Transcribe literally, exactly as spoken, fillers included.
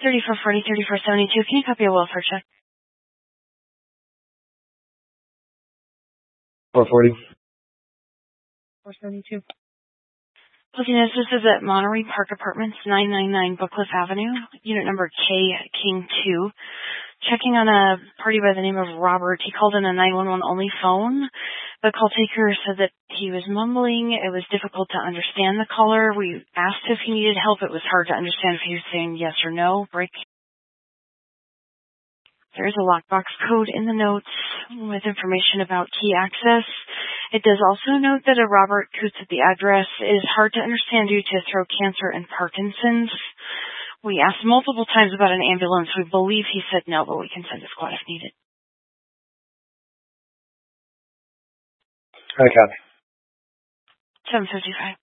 thirty-four forty, thirty-four seventy-two. Can you copy a welfare check? four forty. four seventy-two. Looking at this is at Monterey Park Apartments, nine ninety-nine Bookcliff Avenue, unit number K King two. Checking on a party by the name of Robert. He called in a nine one one only phone. The call taker said that he was mumbling. It was difficult to understand the caller. We asked if he needed help. It was hard to understand if he was saying yes or no. Break. There is a lockbox code in the notes with information about key access. It does also note that a Robert Coots at the address is hard to understand due to throat cancer and Parkinson's. We asked multiple times about an ambulance. We believe he said no, but we can send a squad if needed. Okay. seven fifty-five.